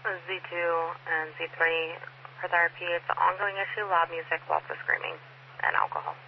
Z2 and Z3 for therapy. It's an ongoing issue, loud music, lots of screaming, and alcohol.